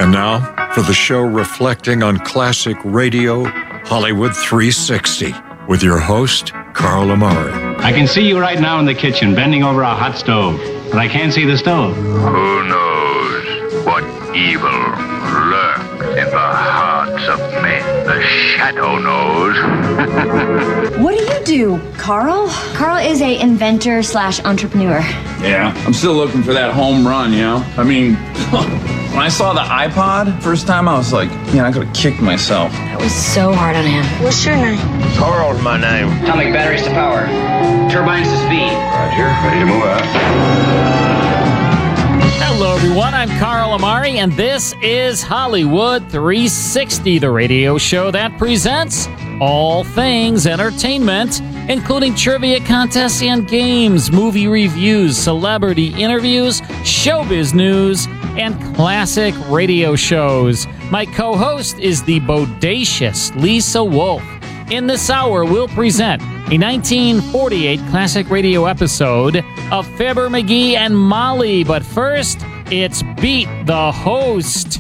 And now, for the show reflecting on classic radio, Hollywood 360, with your host, Carl Amari. I can see you right now in the kitchen, bending over a hot stove, but I can't see the stove. Who knows what evil lurks in the hearts of men? The shadow knows. What do you do, Carl? Carl is a inventor / entrepreneur. Yeah, I'm still looking for that home run, you know? I mean, when I saw the iPod first time, I was like, I could have kicked myself. That was so hard on him. What's your name? Carl's my name. Atomic batteries to power. Turbines to speed. Roger, ready to move out. Hello, everyone. I'm Carl Amari, and this is Hollywood 360, the radio show that presents all things entertainment, including trivia contests and games, movie reviews, celebrity interviews, showbiz news, and classic radio shows. My co-host is the bodacious Lisa Wolf. In this hour, we'll present a 1948 classic radio episode of Fibber, McGee, and Molly. But first, it's Beat the Host.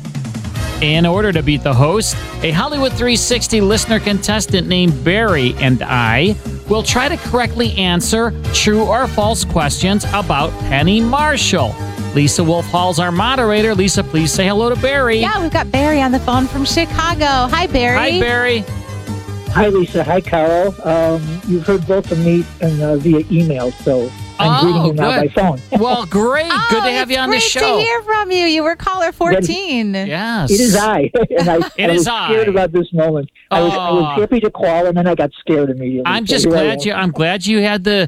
In order to beat the host, a Hollywood 360 listener contestant named Barry and I will try to correctly answer true or false questions about Penny Marshall. Lisa Wolf Hall's our moderator. Lisa, please say hello to Barry. Yeah, we've got Barry on the phone from Chicago. Hi, Barry. Hi, Barry. Hi, Lisa. Hi, Carol. You've heard both of me via email, so I'm greeting you now by phone. Well, great. Good to have you on the show. Great to hear from you. You were caller 14. Yes. It is I. And I was scared about this moment. I was happy to call, and then I got scared immediately. I'm just glad you had the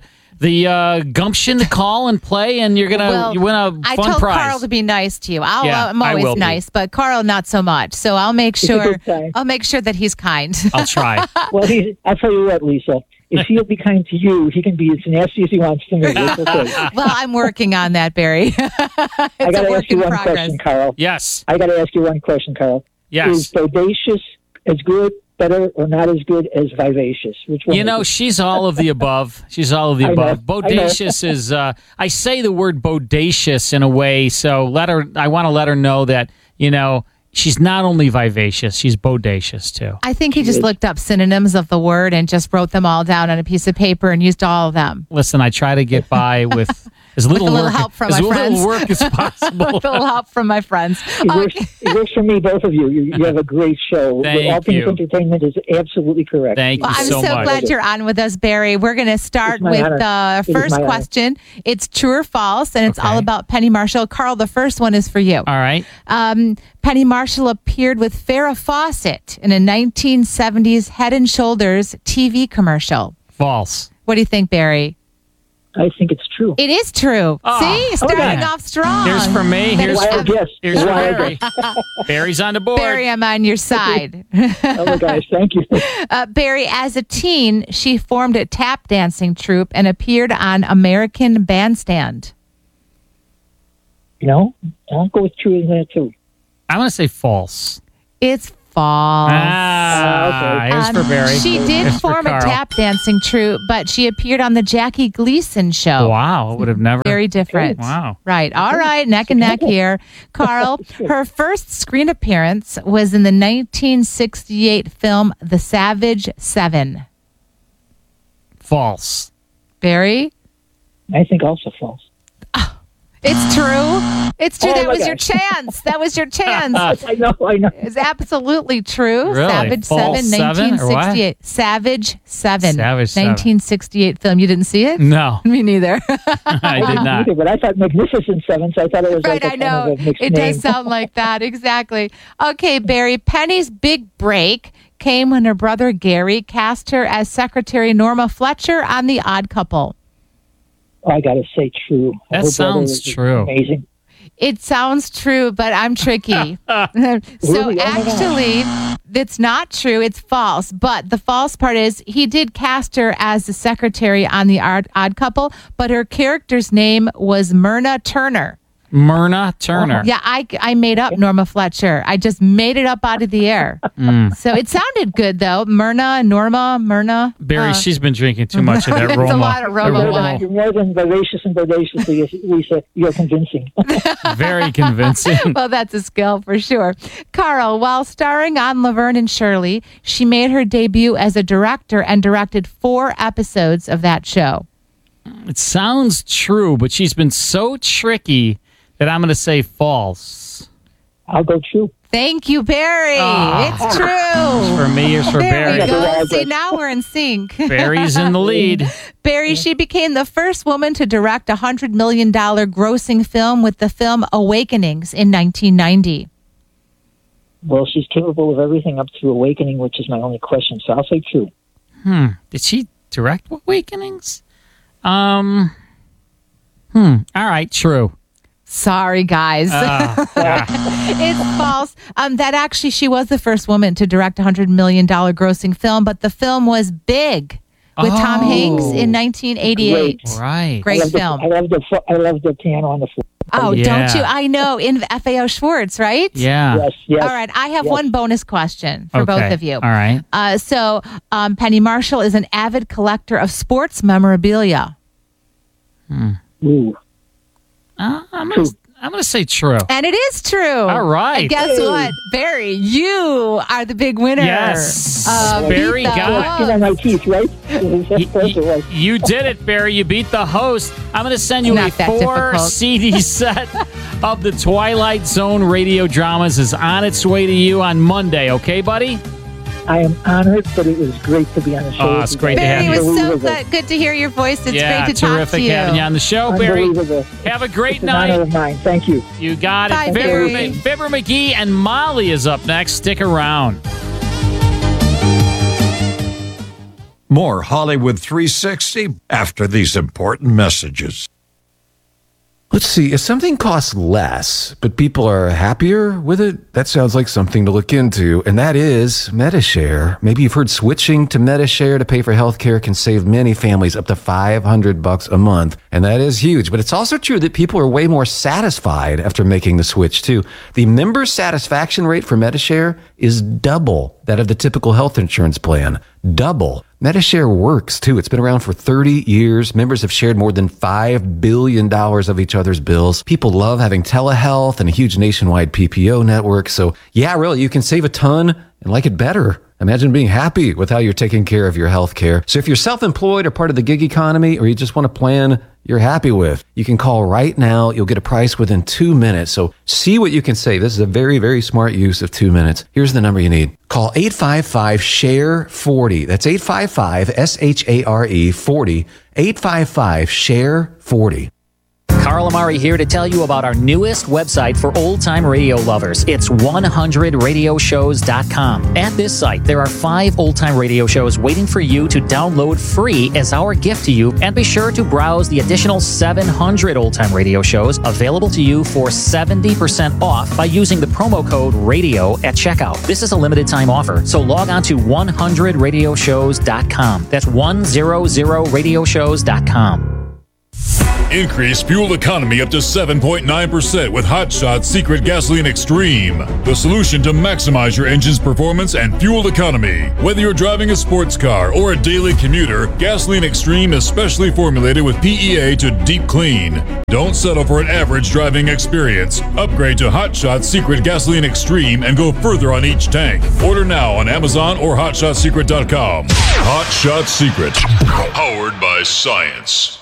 gumption to call and play, and you win a fun prize. I told Carl to be nice to you. I'm always nice, but Carl not so much. So I'll make sure that he's kind. I'll try. Well, I'll tell you what, Lisa. If he'll be kind to you, he can be as nasty as he wants to me. It's okay. Well, I'm working on that, Barry. I got to ask you one question, Carl. Yes. I got to ask you one question, Carl. Yes. Is bodacious as good, better, or not as good as vivacious? Which one? She's all of the above. She's all of the above. Bodacious is. I say the word bodacious in a way, so I want to let her know that she's not only vivacious, she's bodacious too. I think he just looked up synonyms of the word and just wrote them all down on a piece of paper and used all of them. Listen, I try to get by with as little help from my friends. Little work as possible. With a little help from my friends. It works for me, both of you. You have a great show. All Things Entertainment is absolutely correct. Thank you so much. I'm so glad you're on with us, Barry. We're going to start with the first question. It's true or false, and it's all about Penny Marshall. Carl, the first one is for you. All right. Penny Marshall appeared with Farrah Fawcett in a 1970s Head & Shoulders TV commercial. False. What do you think, Barry? I think it's true. It is true. See? Starting off strong. Here's for me. Here's for Barry. Barry's on the board. Barry, I'm on your side. Oh, my gosh. Thank you. Barry, as a teen, she formed a tap dancing troupe and appeared on American Bandstand. I'll go with true in that, too. I'm going to say false. It's false. Here's for Barry. She did form a tap dancing troupe, but she appeared on the Jackie Gleason show. Wow, I would have never. Very different. Wow. Right. All right, neck and neck here. Carl, her first screen appearance was in the 1968 film The Savage 7. False. Barry? I think also false. It's true. It's true. Oh, that was your chance. That was your chance. I know. It's absolutely true. Really? Savage False 7, 1968. Savage 7. Savage 7. 1968 film. You didn't see it? No. Me neither. I did not. Either, but I thought Magnificent 7, so I thought it was right, like I know. Kind of a mixed it name. does sound like that. Exactly. Okay, Barry. Penny's big break came when her brother Gary cast her as Secretary Norma Fletcher on The Odd Couple. I got to say true. That sounds true. Amazing. It sounds true, but I'm tricky. So actually, it's not true. It's false. But the false part is he did cast her as the secretary on The Odd Couple, but her character's name was Myrna Turner. Myrna Turner. Yeah, I made up Norma Fletcher. I just made it up out of the air. So it sounded good, though. Myrna. Barry, she's been drinking too much of that It's Roma. a lot of Roma wine. You're more than vivacious and bodacious, Lisa. You're convincing. Very convincing. Well, that's a skill for sure. Carl, while starring on Laverne and Shirley, she made her debut as a director and directed 4 episodes of that show. It sounds true, but she's been so tricky that I'm going to say false. I'll go true. Thank you, Barry. It's true. For me, it's for There Barry. we go. See, now we're in sync. Barry's in the lead. Barry, she became the first woman to direct a $100 million grossing film with the film Awakenings in 1990. Well, she's capable of everything up to Awakening, which is my only question. So I'll say true. Did she direct Awakenings? All right, true. Sorry, guys. It's false. That actually, she was the first woman to direct a $100 million grossing film, but the film was Big with Tom Hanks in 1988. Right. Great film. I love the piano on the floor. Oh, Yeah. don't you? I know. In FAO Schwartz, right? Yeah. Yes. All right. I have one bonus question for both of you. All right. So Penny Marshall is an avid collector of sports memorabilia. Ooh. I'm going to say true. And it is true. All right. And guess what? Barry, you are the big winner. Yes. Of Barry Beat the got Skin on my teeth, right? You did it, Barry. You beat the host. I'm going to send you Not a that 4 difficult. CD set of the Twilight Zone radio dramas. Is on its way to you on Monday. Okay, buddy? I am honored, but it was great to be on the show. Oh, it's great to have Barry, it you. was so good to hear your voice. It's Yeah, great to talk to terrific you. having you on the show, Barry. Unbelievable. Have a great It's an honor night. of mine. Thank you. You got Bye, it. Barry. Fibber McGee and Molly is up next. Stick around. More Hollywood 360 after these important messages. Let's see, if something costs less, but people are happier with it, that sounds like something to look into, and that is Medi-Share. Maybe you've heard switching to Medi-Share to pay for healthcare can save many families up to $500 a month, and that is huge. But it's also true that people are way more satisfied after making the switch, too. The member satisfaction rate for Medi-Share is double that of the typical health insurance plan. Double. Medi-Share works, too. It's been around for 30 years. Members have shared more than $5 billion of each other's bills. People love having telehealth and a huge nationwide PPO network. So, yeah, really, you can save a ton and like it better. Imagine being happy with how you're taking care of your health care. So if you're self-employed or part of the gig economy, or you just want a plan you're happy with, you can call right now. You'll get a price within 2 minutes. So see what you can save. This is a very, very smart use of 2 minutes. Here's the number you need. Call 855-SHARE-40. That's 855-SHARE-40. 855-SHARE-40. Carl Amari here to tell you about our newest website for old-time radio lovers. It's 100radioshows.com. At this site, there are 5 old-time radio shows waiting for you to download free as our gift to you. And be sure to browse the additional 700 old-time radio shows available to you for 70% off by using the promo code RADIO at checkout. This is a limited-time offer, so log on to 100radioshows.com. That's 100radioshows.com. Increase fuel economy up to 7.9% with Hot Shot Secret Gasoline Extreme, the solution to maximize your engine's performance and fuel economy. Whether you're driving a sports car or a daily commuter, Gasoline Extreme is specially formulated with PEA to deep clean. Don't settle for an average driving experience. Upgrade to Hot Shot Secret Gasoline Extreme and go further on each tank. Order now on Amazon or HotShotSecret.com. Hot Shot Secret, powered by science.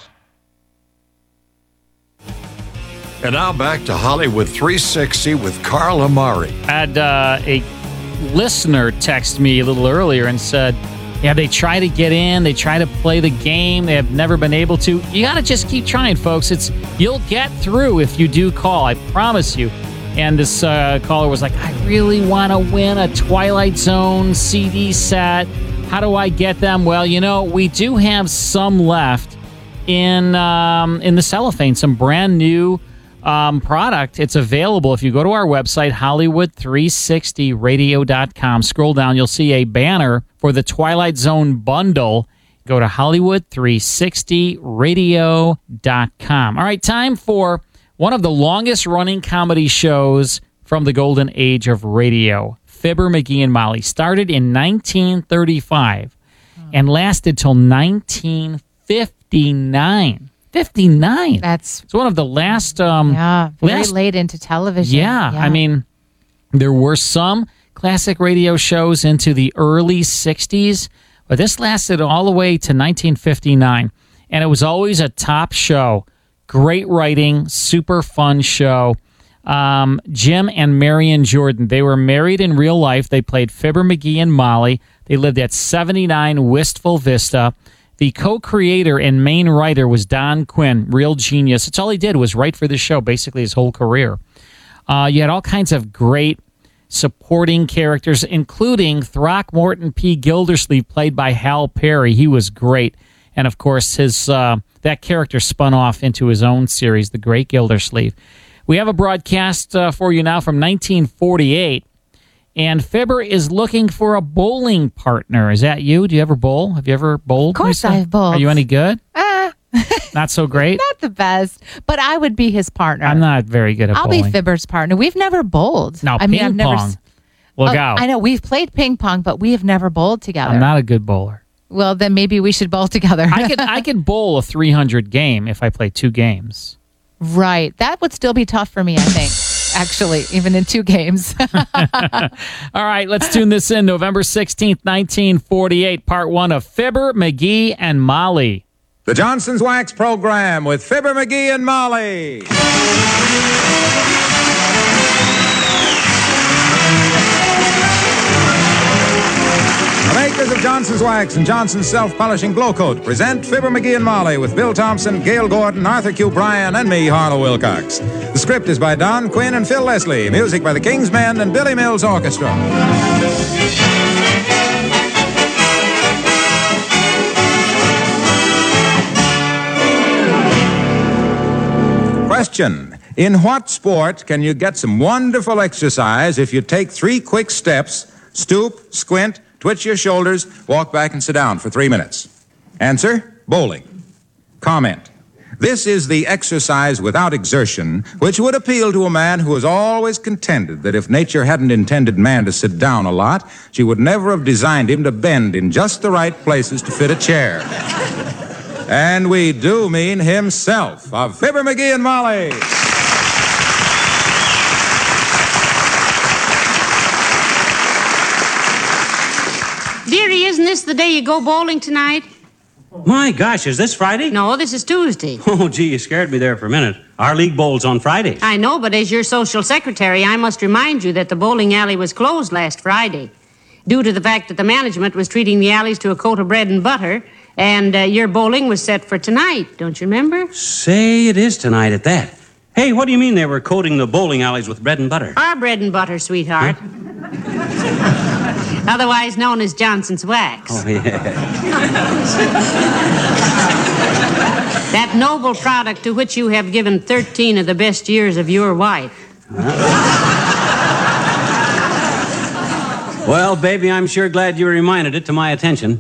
And now back to Hollywood 360 with Carl Amari. Had a listener text me a little earlier and said, yeah, they try to get in, they try to play the game, they have never been able to. You got to just keep trying, folks. You'll get through if you do call, I promise you. And this caller was like, I really want to win a Twilight Zone CD set. How do I get them? Well, we do have some left in the cellophane, some brand new product. It's available if you go to our website, Hollywood360radio.com. Scroll down, you'll see a banner for the Twilight Zone bundle. Go to Hollywood360radio.com. All right, time for one of the longest-running comedy shows from the golden age of radio. Fibber, McGee, and Molly started in 1935 and lasted till 1959. 59. It's one of the last... very late into television. Yeah, I mean, there were some classic radio shows into the early 60s, but this lasted all the way to 1959, and it was always a top show. Great writing, super fun show. Jim and Marion Jordan, they were married in real life. They played Fibber, McGee, and Molly. They lived at 79 Wistful Vista. The co-creator and main writer was Don Quinn, real genius. That's all he did was write for the show, basically his whole career. You had all kinds of great supporting characters, including Throckmorton P. Gildersleeve, played by Hal Perry. He was great. And, of course, his that character spun off into his own series, The Great Gildersleeve. We have a broadcast for you now from 1948, and Fibber is looking for a bowling partner. Is that you? Do you ever bowl? Have you ever bowled? Of course I've bowled. Are you any good? Not so great? Not the best, but I would be his partner. I'm not very good at bowling. I'll be Fibber's partner. We've never bowled. Now, ping pong. Look out. I know, we've played ping pong, but we have never bowled together. I'm not a good bowler. Well, then maybe we should bowl together. I could bowl a 300 game if I play 2 games. Right. That would still be tough for me, I think, actually, even in 2 games. All right, let's tune this in. November 16th, 1948, part 1 of Fibber, McGee, and Molly. The Johnson's Wax Program with Fibber, McGee, and Molly. The makers of Johnson's Wax and Johnson's Self-Polishing Glow Coat present Fibber, McGee, and Molly with Bill Thompson, Gail Gordon, Arthur Q. Bryan, and me, Harlow Wilcox. The script is by Don Quinn and Phil Leslie. Music by the King's Men and Billy Mills Orchestra. Question: in what sport can you get some wonderful exercise if you take 3 quick steps, stoop, squint, twitch your shoulders, walk back and sit down for 3 minutes? Answer: bowling. Comment: this is the exercise without exertion which would appeal to a man who has always contended that if nature hadn't intended man to sit down a lot, she would never have designed him to bend in just the right places to fit a chair. And we do mean himself, of Fibber, McGee, and Molly. Dearie, isn't this the day you go bowling tonight? My gosh, is this Friday? No, this is Tuesday. Oh, gee, you scared me there for a minute. Our league bowls on Fridays. I know, but as your social secretary, I must remind you that the bowling alley was closed last Friday due to the fact that the management was treating the alleys to a coat of bread and butter, and your bowling was set for tonight. Don't you remember? Say it is tonight at that. Hey, what do you mean they were coating the bowling alleys with bread and butter? Our bread and butter, sweetheart. Huh? Otherwise known as Johnson's Wax. Oh, yeah. That noble product to which you have given 13 of the best years of your wife. Well, baby, I'm sure glad you reminded it to my attention.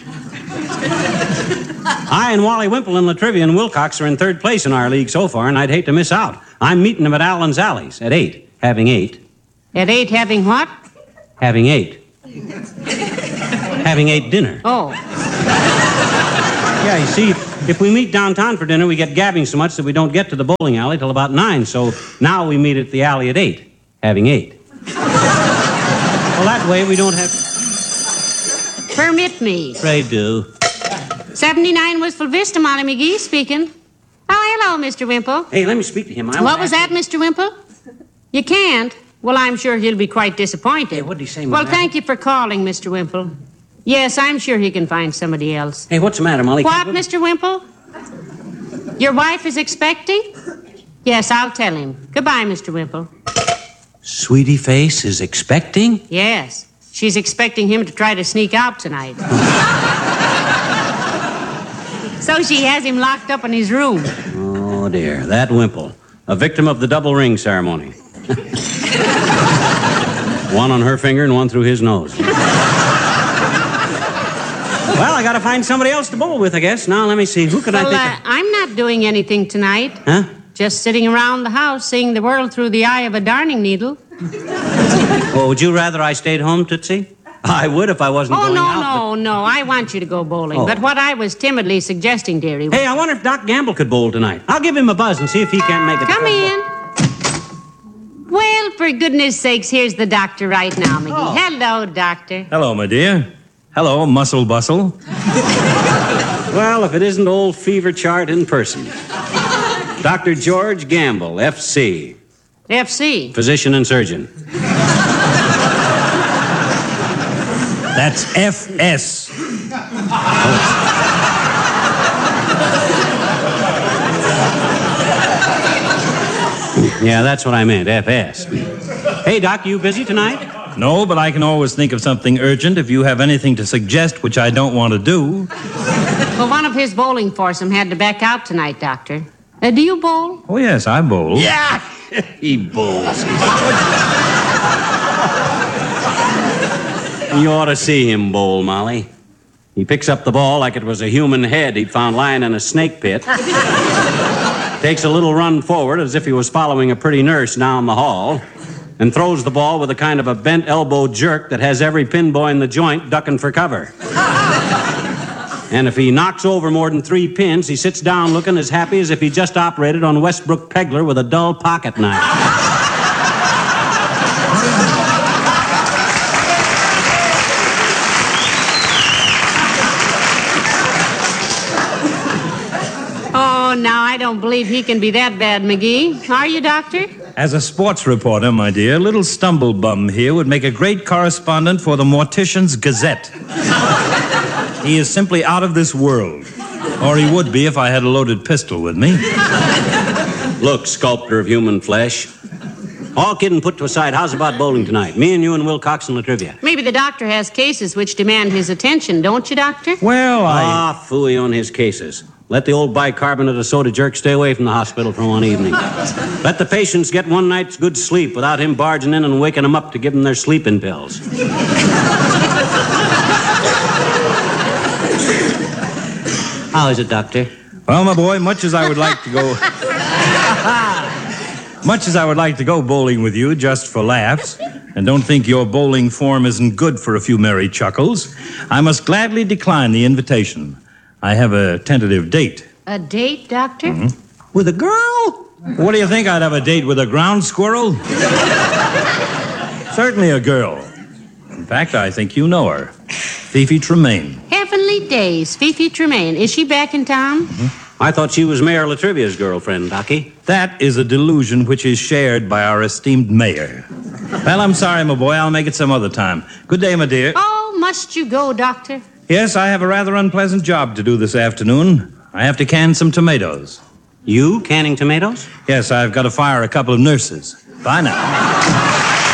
I and Wally Wimple and Latrivia and Wilcox are in 3rd place in our league so far, and I'd hate to miss out. I'm meeting them at Allen's Alleys at 8, having 8. At 8, having what? Having 8. Having 8 dinner. Oh. Yeah, you see, if we meet downtown for dinner, we get gabbing so much that we don't get to the bowling alley till about 9. So now we meet at the alley at 8, having 8. Well, that way we don't have... Permit me. Pray do. 79 Wistful Vista, Molly McGee speaking. Oh, hello, Mr. Wimple. Hey, let me speak to him. What was that, Mr. Wimple? You can't? Well, I'm sure he'll be quite disappointed. Hey, what did he say, Well, thank you for calling, Mr. Wimple. Yes, I'm sure he can find somebody else. Hey, what's the matter, Molly? What, Mr. Wimple? Your wife is expecting? Yes, I'll tell him. Goodbye, Mr. Wimple. Sweetie Face is expecting? Yes. She's expecting him to try to sneak out tonight. So she has him locked up in his room. Oh, dear. That Wimple. A victim of the double ring ceremony. One on her finger and one through his nose. Well, I gotta find somebody else to bowl with, I guess. Now, let me see. Who could I think of? I'm not doing anything tonight. Huh? Just sitting around the house, seeing the world through the eye of a darning needle. Well, would you rather I stayed home, Tootsie? I would if I wasn't going out. No. I want you to go bowling. Oh. But what I was timidly suggesting, dearie... Hey, I wonder if Doc Gamble could bowl tonight. I'll give him a buzz and see if he can't make it. Come in. Well, for goodness sakes, here's the doctor right now, McGee. Oh. Hello, doctor. Hello, my dear. Hello, Muscle Bustle. Well, if it isn't old Fever Chart in person. Dr. George Gamble, F.C. F.C. Physician and surgeon. That's F.S. Yeah, that's what I meant, F.S. Hey, Doc, you busy tonight? No, but I can always think of something urgent if you have anything to suggest, which I don't want to do. Well, one of his bowling foursome had to back out tonight, Doctor. Do you bowl? Oh, yes, I bowl. Yeah! He bowls. You ought to see him bowl, Molly. He picks up the ball like it was a human head he'd found lying in a snake pit. Takes a little run forward as if he was following a pretty nurse down the hall, and throws the ball with a kind of a bent elbow jerk that has every pin boy in the joint ducking for cover. And if he knocks over more than 3 pins, he sits down looking as happy as if he just operated on Westbrook Pegler with a dull pocket knife. Oh, now I don't believe he can be that bad, McGee. Are you, Doctor? As a sports reporter, my dear, little stumblebum here would make a great correspondent for the Mortician's Gazette. He is simply out of this world. Or he would be if I had a loaded pistol with me. Look, sculptor of human flesh. All kidding put to aside, how's about bowling tonight? Me and you and Will Cox and Latrivia. Maybe the doctor has cases which demand his attention, don't you, Doctor? Well, phooey on his cases. Let the old bicarbonate of soda jerk stay away from the hospital for one evening. Let the patients get one night's good sleep without him barging in and waking them up to give them their sleeping pills. How is it, Doctor? Well, my boy, much as I would like to go bowling with you just for laughs, and don't think your bowling form isn't good for a few merry chuckles, I must gladly decline the invitation. I have a tentative date. A date, Doctor? Mm-hmm. With a girl? What do you think? I'd have a date with a ground squirrel? Certainly a girl. In fact, I think you know her. Fifi Tremaine. Heavenly days. Fifi Tremaine. Is she back in town? Mm-hmm. I thought she was Mayor Latrivia's girlfriend, Docky. That is a delusion which is shared by our esteemed mayor. Well, I'm sorry, my boy. I'll make it some other time. Good day, my dear. Oh, must you go, Doctor? Yes, I have a rather unpleasant job to do this afternoon. I have to can some tomatoes. You canning tomatoes? Yes, I've got to fire a couple of nurses. Bye now.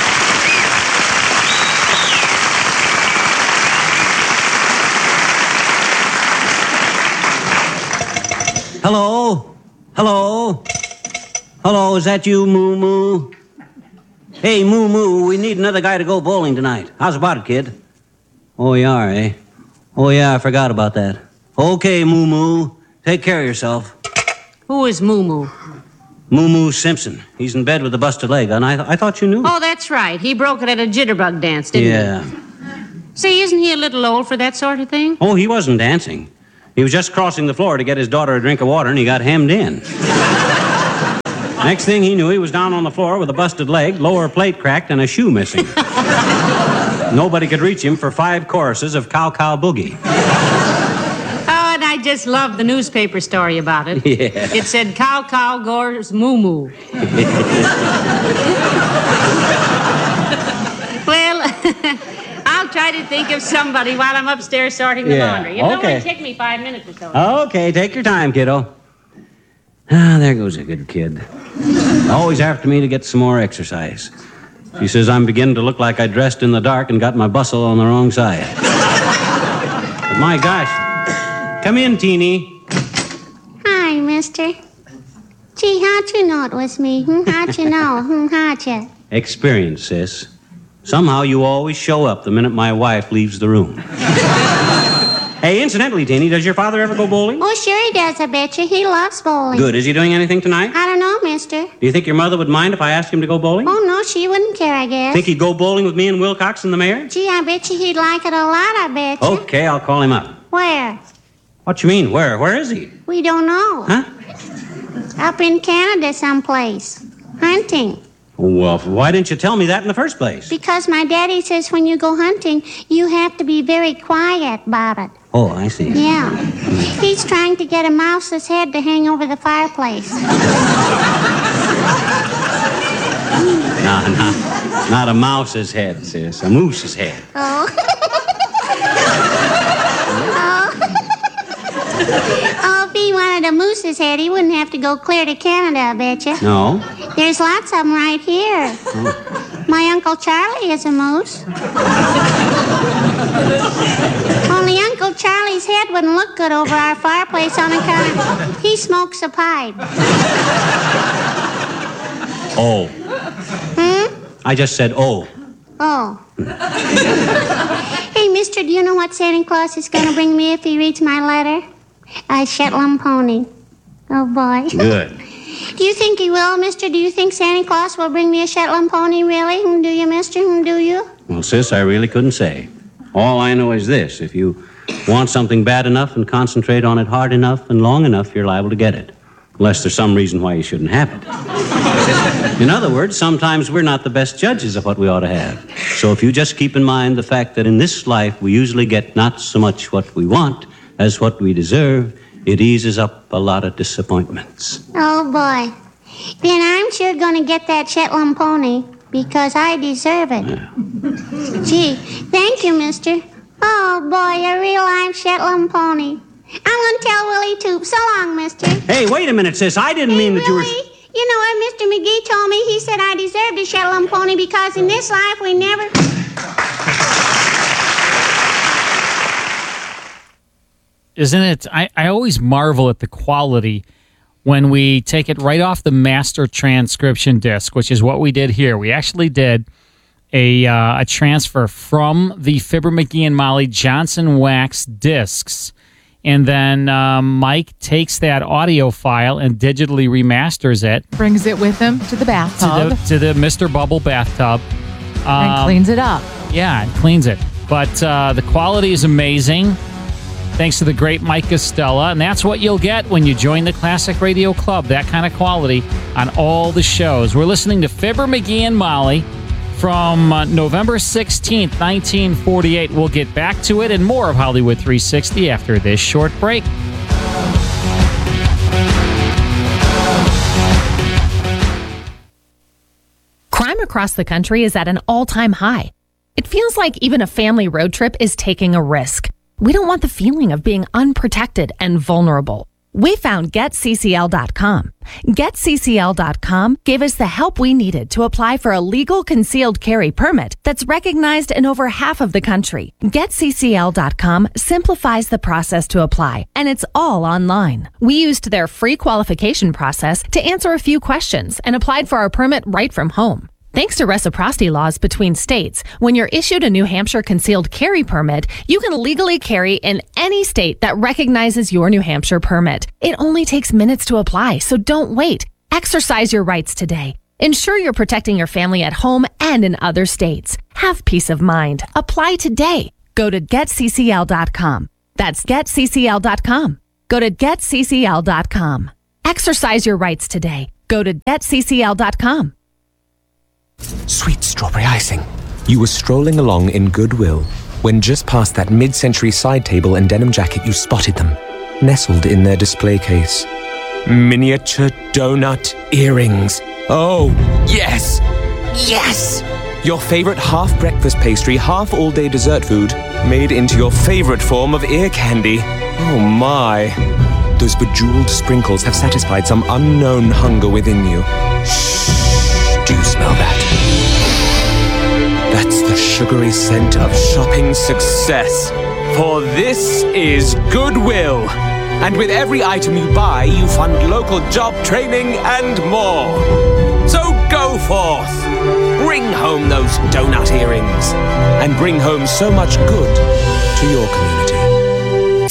Hello? Hello? Hello, is that you, Moo Moo? Hey, Moo Moo, we need another guy to go bowling tonight. How's about it, kid? Oh, you are, eh? Oh, yeah, I forgot about that. Okay, Moo Moo, take care of yourself. Who is Moo Moo? Moo Moo Simpson. He's in bed with a busted leg, and I thought you knew. Oh, that's right. He broke it at a jitterbug dance, didn't he? Say, isn't he a little old for that sort of thing? Oh, he wasn't dancing. He was just crossing the floor to get his daughter a drink of water, and he got hemmed in. Next thing he knew, he was down on the floor with a busted leg, lower plate cracked, and a shoe missing. Nobody could reach him for 5 choruses of Cow Cow Boogie. Oh, and I just loved the newspaper story about it. Yeah. It said, Cow Cow gores Moo Moo. Well, I'll try to think of somebody while I'm upstairs sorting the laundry. It'll only take me 5 minutes or so. Okay, take your time, kiddo. Ah, there goes a good kid. Always after me to get some more exercise. She says I'm beginning to look like I dressed in the dark and got my bustle on the wrong side. But my gosh. Come in, Teeny. Hi, mister. Gee, how'd you know it was me? How'd you know? How'd you? Experience, sis. Somehow you always show up the minute my wife leaves the room. Hey, incidentally, Teeny, does your father ever go bowling? Oh, sure he does, I bet you. He loves bowling. Good. Is he doing anything tonight? I don't know, mister. Do you think your mother would mind if I asked him to go bowling? Oh, no, she wouldn't care, I guess. Think he'd go bowling with me and Wilcox and the mayor? Gee, I bet you he'd like it a lot, I bet you. Okay, I'll call him up. Where? What you mean, where? Where is he? We don't know. Huh? Up in Canada someplace. Hunting. Well, why didn't you tell me that in the first place? Because my daddy says when you go hunting, you have to be very quiet about it. Oh, I see. Yeah. He's trying to get a mouse's head to hang over the fireplace. No, not a mouse's head, sis. A moose's head. Oh. Oh, if he wanted a moose's head, he wouldn't have to go clear to Canada, I bet you. No? There's lots of them right here. Oh. My Uncle Charlie is a moose. Only Uncle Charlie's head wouldn't look good over our fireplace on account of he smokes a pipe. Oh. I just said oh. Oh. Hey, mister, do you know what Santa Claus is going to bring me if he reads my letter? A Shetland pony. Oh, boy. Good. Do you think he will, mister? Do you think Santa Claus will bring me a Shetland pony, really? Do you, mister? Do you? Well, sis, I really couldn't say. All I know is this. If you want something bad enough and concentrate on it hard enough and long enough, you're liable to get it. Unless there's some reason why you shouldn't have it. In other words, sometimes we're not the best judges of what we ought to have. So if you just keep in mind the fact that in this life we usually get not so much what we want as what we deserve, it eases up a lot of disappointments. Oh, boy. Then I'm sure going to get that Shetland pony because I deserve it. Yeah. Gee, thank you, mister. Oh, boy, a real live Shetland pony. I'm going to tell Willie, too. So long, mister. Hey, wait a minute, sis. I didn't mean that you were... You know what Mr. McGee told me? He said I deserved a Shetland pony because in this life we never... Isn't it? I always marvel at the quality when we take it right off the master transcription disc, which is what we did here. We actually did a transfer from the Fibber McGee and Molly Johnson Wax discs. And then Mike takes that audio file and digitally remasters it. Brings it with him to the bathtub. To the Mr. Bubble bathtub. And cleans it up. Yeah, it cleans it. But the quality is amazing. Thanks to the great Mike Costello. And that's what you'll get when you join the Classic Radio Club. That kind of quality on all the shows. We're listening to Fibber McGee and Molly from November 16th, 1948. We'll get back to it and more of Hollywood 360 after this short break. Crime across the country is at an all-time high. It feels like even a family road trip is taking a risk. We don't want the feeling of being unprotected and vulnerable. We found GetCCL.com. GetCCL.com gave us the help we needed to apply for a legal concealed carry permit that's recognized in over half of the country. GetCCL.com simplifies the process to apply, and it's all online. We used their free qualification process to answer a few questions and applied for our permit right from home. Thanks to reciprocity laws between states, when you're issued a New Hampshire concealed carry permit, you can legally carry in any state that recognizes your New Hampshire permit. It only takes minutes to apply, so don't wait. Exercise your rights today. Ensure you're protecting your family at home and in other states. Have peace of mind. Apply today. Go to GetCCL.com. That's GetCCL.com. Go to GetCCL.com. Exercise your rights today. Go to GetCCL.com. Sweet strawberry icing. You were strolling along in Goodwill when just past that mid-century side table and denim jacket you spotted them, nestled in their display case. Miniature donut earrings. Oh, yes! Yes! Your favorite half-breakfast pastry, half-all-day dessert food, made into your favorite form of ear candy. Oh my. Those bejeweled sprinkles have satisfied some unknown hunger within you. Shh. Do you smell that? That's the sugary scent of shopping success. For this is Goodwill. And with every item you buy, you fund local job training and more. So go forth. Bring home those donut earrings. And bring home so much good to your community.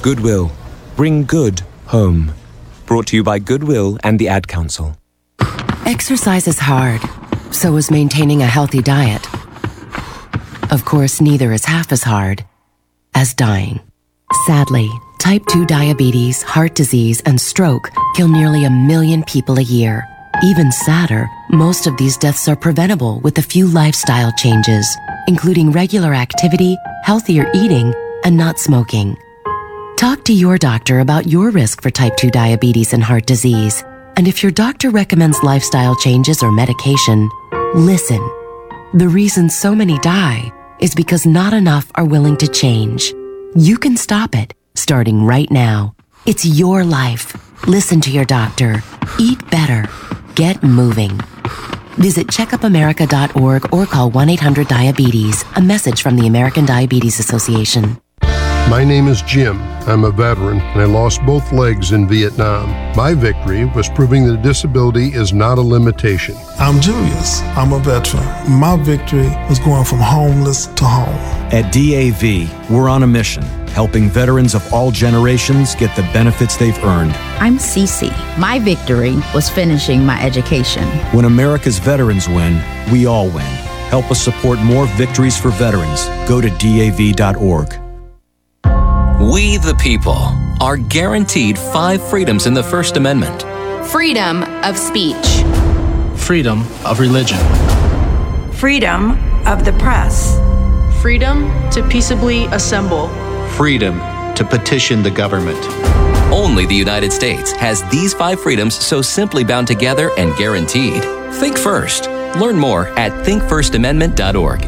Goodwill. Bring good home. Brought to you by Goodwill and the Ad Council. Exercise is hard. So is maintaining a healthy diet. Of course, neither is half as hard as dying. Sadly, type 2 diabetes, heart disease, and stroke kill nearly 1 million people a year. Even sadder, most of these deaths are preventable with a few lifestyle changes, including regular activity, healthier eating, and not smoking. Talk to your doctor about your risk for type 2 diabetes and heart disease. And if your doctor recommends lifestyle changes or medication, listen. The reason so many die is because not enough are willing to change. You can stop it, starting right now. It's your life. Listen to your doctor. Eat better. Get moving. Visit checkupamerica.org or call 1-800-DIABETES. A message from the American Diabetes Association. My name is Jim. I'm a veteran, and I lost both legs in Vietnam. My victory was proving that disability is not a limitation. I'm Julius. I'm a veteran. My victory was going from homeless to home. At DAV, we're on a mission, helping veterans of all generations get the benefits they've earned. I'm Cece. My victory was finishing my education. When America's veterans win, we all win. Help us support more victories for veterans. Go to DAV.org. We, the people, are guaranteed 5 freedoms in the First Amendment. Freedom of speech. Freedom of religion. Freedom of the press. Freedom to peaceably assemble. Freedom to petition the government. Only the United States has these 5 freedoms so simply bound together and guaranteed. Think first. Learn more at thinkfirstamendment.org.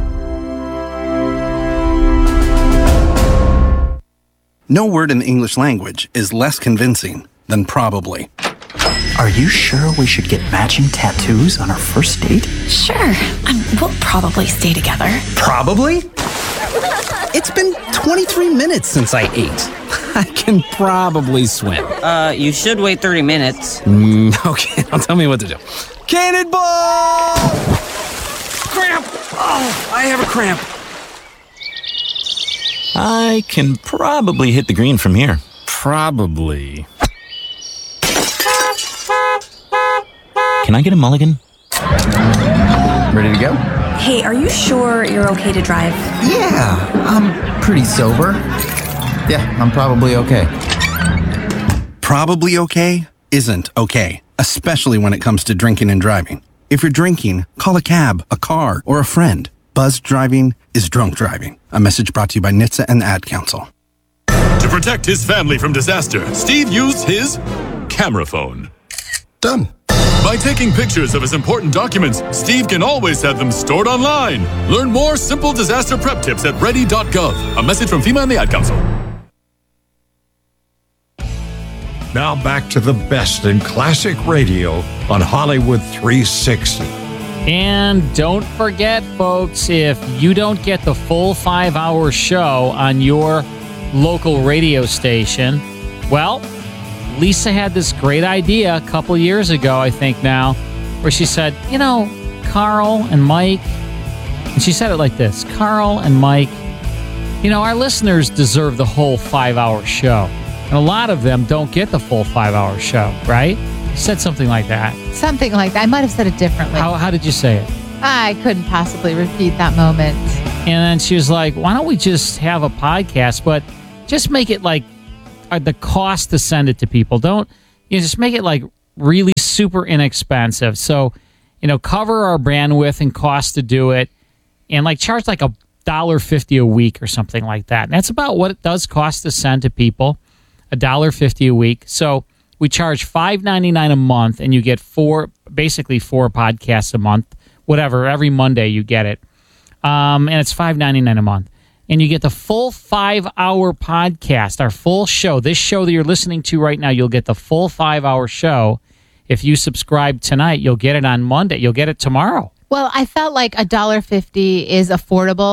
No word in the English language is less convincing than probably. Are you sure we should get matching tattoos on our first date? Sure. We'll probably stay together. Probably? It's been 23 minutes since I ate. I can probably swim. You should wait 30 minutes. Okay, now tell me what to do. Cannonball! Cramp! Oh, I have a cramp. I can probably hit the green from here. Probably. Can I get a mulligan? Ready to go? Hey, are you sure you're okay to drive? Yeah, I'm pretty sober. Yeah, I'm probably okay. Probably okay isn't okay, especially when it comes to drinking and driving. If you're drinking, call a cab, a car, or a friend. Buzzed driving is drunk driving. A message brought to you by NHTSA and the Ad Council. To protect his family from disaster, Steve used his camera phone. Done. By taking pictures of his important documents, Steve can always have them stored online. Learn more simple disaster prep tips at ready.gov. A message from FEMA and the Ad Council. Now back to the best in classic radio on Hollywood 360. And don't forget, folks, if you don't get the full 5-hour show on your local radio station, well, Lisa had this great idea a couple years ago, I think now, where she said, you know, Carl and Mike, and she said it like this, Carl and Mike, you know, our listeners deserve the whole 5-hour show. And a lot of them don't get the full 5-hour show, right? You said something like that. Something like that. I might have said it differently. How did you say it? I couldn't possibly repeat that moment. And then she was like, why don't we just have a podcast, but just make it like the cost to send it to people. Don't, you know, just make it like really super inexpensive. So, you know, cover our bandwidth and cost to do it and like charge like $1.50 a week or something like that. And that's about what it does cost to send to people, $1.50 a week. So we charge $5.99 a month and you get basically four podcasts a month, whatever, every Monday you get it. And it's $5.99 a month. And you get the full 5-hour podcast, our full show. This show that you're listening to right now, you'll get the full 5-hour show. If you subscribe tonight, you'll get it on Monday. You'll get it tomorrow. Well, I felt like $1.50 is affordable.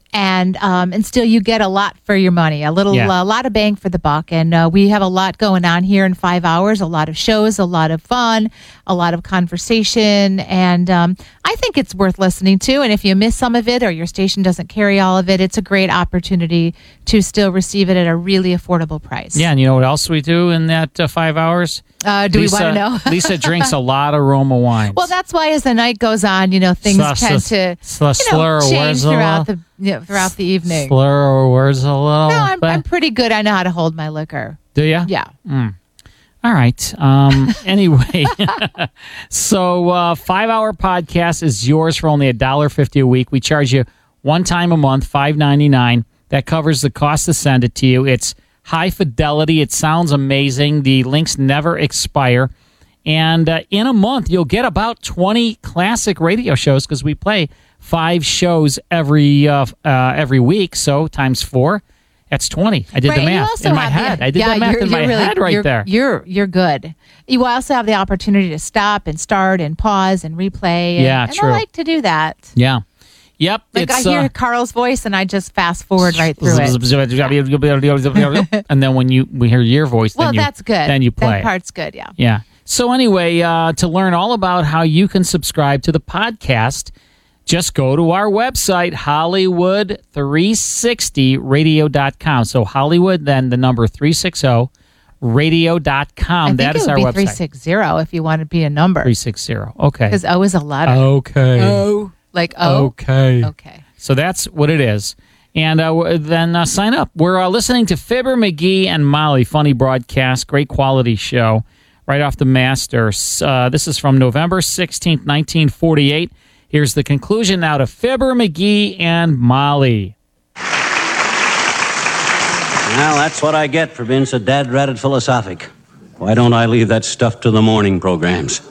and still you get a lot for your money, a lot of bang for the buck. And we have a lot going on here in 5 hours, a lot of shows, a lot of fun, a lot of conversation. And I think it's worth listening to. And if you miss some of it or your station doesn't carry all of it, it's a great opportunity to still receive it at a really affordable price. Yeah, and you know what else we do in that 5 hours? Do we want to know? Lisa drinks a lot of Roma wines. Well, that's why as the night goes on, things tend to change throughout the evening. Slur words a little. No, I'm pretty good. I know how to hold my liquor. Do you? Yeah. All right. Anyway, so 5-hour podcast is yours for only $1.50 a week. We charge you one time a month, $5.99. That covers the cost to send it to you. It's high fidelity. It sounds amazing. The links never expire. And in a month, you'll get about 20 classic radio shows because we play 5 shows every week. So times 4, that's 20. I did the math in my head. I did the math in my head right there. You're good. You also have the opportunity to stop and start and pause and replay. And true. I like to do that. Yeah. Yep. Like I hear Carl's voice and I just fast forward right through it. And then when we hear your voice, that's good. Then you play. That part's good, yeah. Yeah. So anyway, to learn all about how you can subscribe to the podcast, just go to our website, Hollywood360radio.com. So Hollywood, then the number 360radio.com. That is our website. 360 if you want to be a number. 360. Okay. Because O is a letter. Okay. O. Like O? Okay. Okay. So that's what it is. And then sign up. We're listening to Fibber, McGee, and Molly. Funny broadcast. Great quality show. Right off the master. This is from November 16th, 1948. Here's the conclusion now to Fibber, McGee, and Molly. Well, that's what I get for being so dad-ratted philosophic. Why don't I leave that stuff to the morning programs?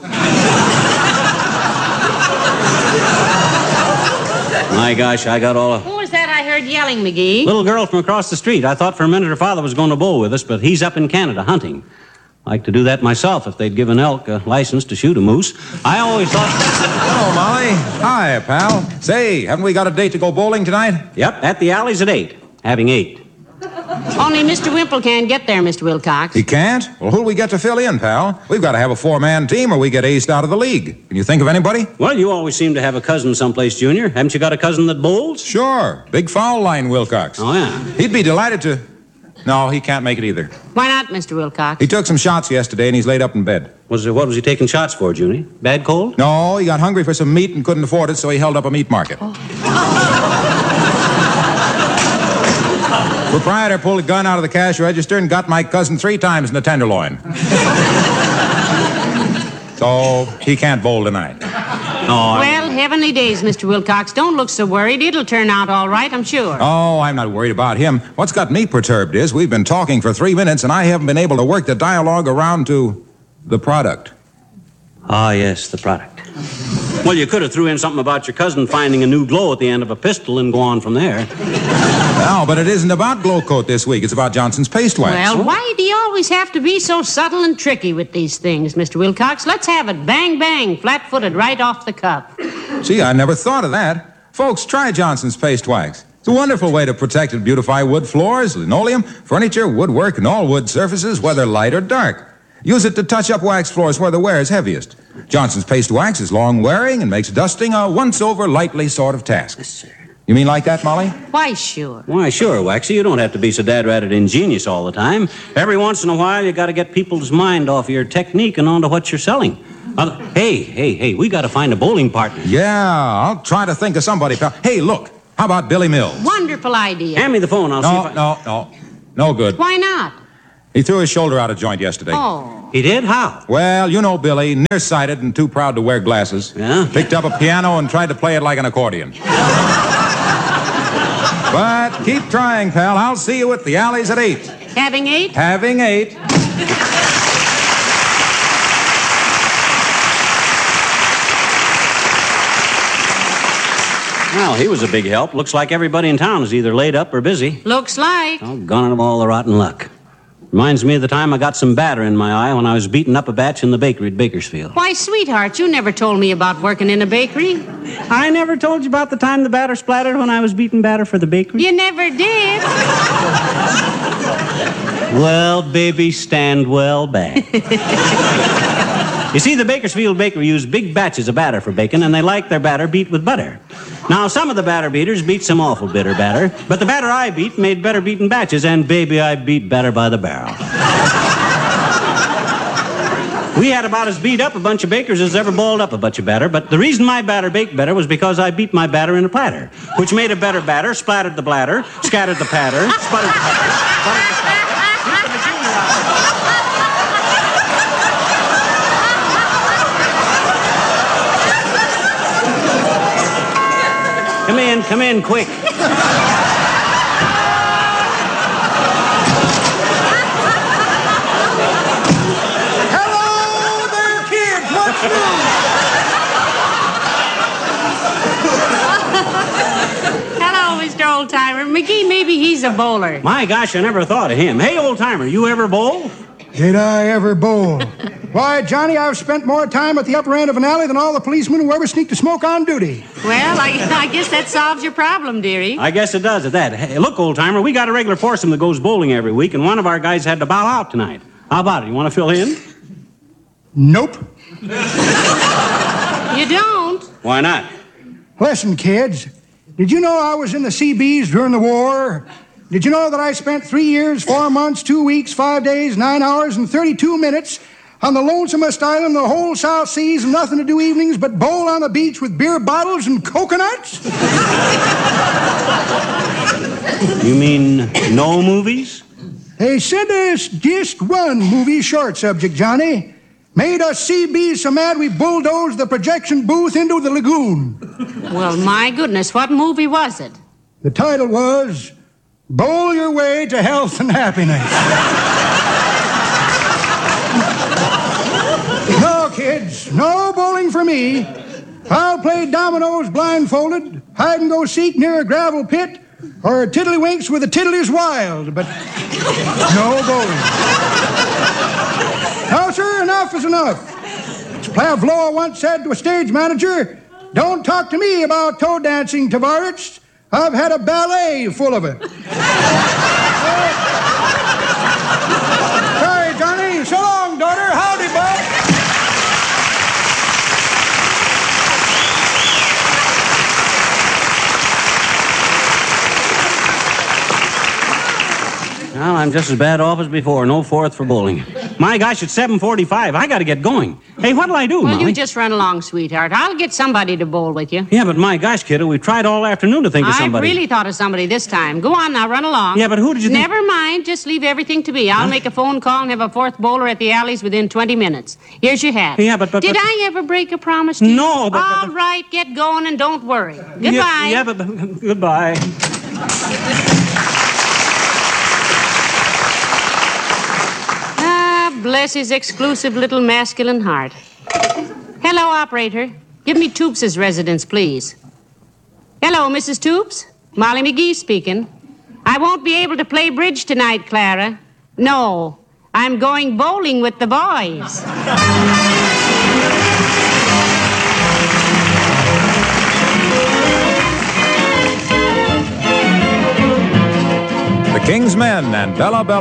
My gosh, I got all of... Who was that I heard yelling, McGee? Little girl from across the street. I thought for a minute her father was going to bowl with us, but he's up in Canada hunting. I'd like to do that myself if they'd give an elk a license to shoot a moose. I always thought... Hello, Molly. Hi, pal. Say, haven't we got a date to go bowling tonight? Yep, at the Alley's at 8. Having 8. Only Mr. Wimple can't get there, Mr. Wilcox. He can't? Well, who'll we get to fill in, pal? We've got to have a 4-man team or we get aced out of the league. Can you think of anybody? Well, you always seem to have a cousin someplace, Junior. Haven't you got a cousin that bowls? Sure. Big foul line Wilcox. Oh, yeah. He'd be delighted to... No, he can't make it either. Why not, Mr. Wilcox? He took some shots yesterday and he's laid up in bed. What was he taking shots for, Junie? Bad cold? No, he got hungry for some meat and couldn't afford it, so he held up a meat market. Proprietor pulled a gun out of the cash register and got my cousin 3 times in the tenderloin. So he can't bowl tonight. Well, heavenly days, Mr. Wilcox. Don't look so worried. It'll turn out all right, I'm sure. Oh, I'm not worried about him. What's got me perturbed is we've been talking for 3 minutes and I haven't been able to work the dialogue around to the product. Ah, yes, the product. Well, you could have threw in something about your cousin finding a new glow at the end of a pistol and go on from there. No, but it isn't about Glow Coat this week. It's about Johnson's Paste Wax. Well, why do you always have to be so subtle and tricky with these things, Mr. Wilcox? Let's have it bang, bang, flat-footed right off the cuff. Gee, I never thought of that. Folks, try Johnson's Paste Wax. It's a wonderful way to protect and beautify wood floors, linoleum, furniture, woodwork, and all wood surfaces, whether light or dark. Use it to touch up wax floors where the wear is heaviest. Johnson's Paste Wax is long-wearing and makes dusting a once-over lightly sort of task. Yes, sir. You mean like that, Molly? Why, sure. Why, sure, Waxy. You don't have to be so dad-ratted ingenious all the time. Every once in a while, you got to get people's mind off your technique and onto what you're selling. Hey, we got to find a bowling partner. Yeah, I'll try to think of somebody, pal. Hey, look, how about Billy Mills? Wonderful idea. Hand me the phone, I'll see if No good. Why not? He threw his shoulder out of joint yesterday. Oh. He did? How? Well, you know Billy, nearsighted and too proud to wear glasses. Yeah? Picked up a piano and tried to play it like an accordion. But keep trying, pal. I'll see you at the Alley's at 8. Having 8? Having 8. Well, he was a big help. Looks like everybody in town is either laid up or busy. Looks like. Doggone it, all the rotten luck. Reminds me of the time I got some batter in my eye when I was beating up a batch in the bakery at Bakersfield. Why, sweetheart, you never told me about working in a bakery. I never told you about the time the batter splattered when I was beating batter for the bakery. You never did. Well, baby, stand well back. You see, the Bakersfield Bakery used big batches of batter for baking, and they like their batter beat with butter. Now, some of the batter beaters beat some awful bitter batter, but the batter I beat made better beaten batches, and baby, I beat batter by the barrel. We had about as beat up a bunch of bakers as ever balled up a bunch of batter, but the reason my batter baked better was because I beat my batter in a platter, which made a better batter, splattered the bladder, scattered the patter, sputtered the patter, sputtered the patter. Come in, quick. Hello there, kids. What's new? Hello, Mr. Oldtimer. McGee, maybe he's a bowler. My gosh, I never thought of him. Hey, old-timer, you ever bowl? Did I ever bowl? Why, Johnny, I've spent more time at the upper end of an alley than all the policemen who ever sneaked a smoke on duty. Well, I guess that solves your problem, dearie. I guess it does at that. Hey, look, old-timer, we got a regular foursome that goes bowling every week, and one of our guys had to bow out tonight. How about it? You want to fill in? Nope. You don't? Why not? Listen, kids, did you know I was in the Seabees during the war? Did you know that I spent 3 years, 4 months, 2 weeks, 5 days, 9 hours, and 32 minutes on the lonesomest island in the whole South Seas, and nothing to do evenings but bowl on the beach with beer bottles and coconuts? You mean no movies? They sent us just one movie, short subject, Johnny. Made us Seabees so mad we bulldozed the projection booth into the lagoon. Well, my goodness, what movie was it? The title was Bowl Your Way to Health and Happiness. No, kids, no bowling for me. I'll play dominoes blindfolded, hide and go seek near a gravel pit, or tiddlywinks with the tiddlies wild, but no bowling. No, sir, enough is enough. As Pavlova once said to a stage manager, don't talk to me about toe dancing, Tavaritz. I've had a ballet full of it. Sorry, Johnny. So long, daughter. Howdy, bud. Well, I'm just as bad off as before. No fourth for bowling. My gosh, it's 7:45. I got to get going. Hey, what'll I do, Well, Molly? you just run along, sweetheart. I'll get somebody to bowl with you. Yeah, but my gosh, kiddo, we've tried all afternoon to think of I somebody. really thought of somebody this time. Go on now, run along. Yeah, but who did you think? Never mind. Just leave everything to me. I'll make a phone call and have a fourth bowler at the alleys within 20 minutes. Here's your hat. Yeah, but... Did I ever break a promise to you? No, but... All right, get going and don't worry. Goodbye. Yeah, but goodbye. Bless his exclusive little masculine heart. Hello, operator. Give me Toops' residence, please. Hello, Mrs. Toops. Molly McGee speaking. I won't be able to play bridge tonight, Clara. No, I'm going bowling with the boys. The King's Men and Bella Bella.